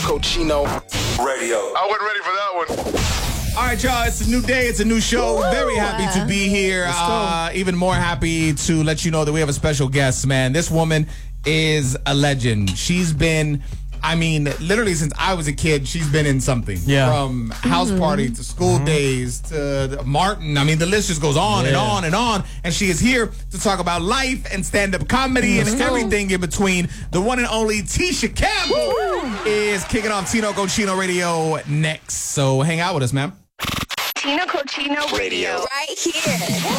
Cochino Radio. I wasn't ready for that one. All right, y'all. It's a new day. It's a new show. Woo! Very happy to be here. Even more happy to let you know that we have a special guest, man. This woman is a legend. She's been, literally since I was a kid, she's been in something. Yeah. From house party to school days to Martin. The list just goes on and on and on. And she is here to talk about life and stand-up comedy and everything in between. The one and only Tisha Campbell is kicking off Tino Cochino Radio next. So hang out with us, man. Tino Cochino Radio. Right here.